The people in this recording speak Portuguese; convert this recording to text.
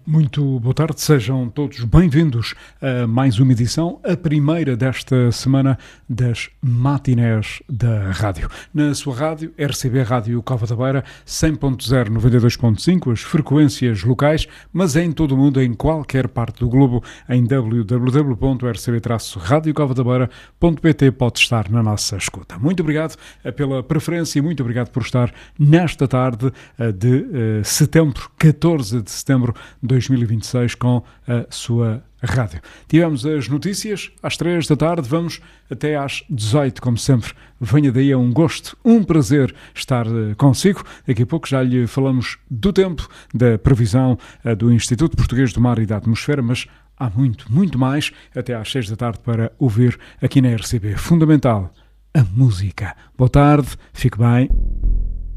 Muito boa tarde, sejam todos bem-vindos a mais uma edição, a primeira desta semana das matinés da rádio. Na sua rádio, RCB Rádio Cova da Beira, 100.0, 92.5, as frequências locais, mas em todo o mundo, em qualquer parte do globo, em www.rcb-radiocovadabeira.pt pode estar na nossa escuta. Muito obrigado pela preferência e muito obrigado por estar nesta tarde de setembro, 14 de setembro de 2026 com a sua rádio. Tivemos as notícias às 3 da tarde, vamos até às 18, como sempre. Venha daí, é um gosto, um prazer estar consigo. Daqui a pouco já lhe falamos do tempo, da previsão do Instituto Português do Mar e da Atmosfera, mas há muito mais até às 6 da tarde para ouvir aqui na RCB. Fundamental, a música. Boa tarde, fique bem.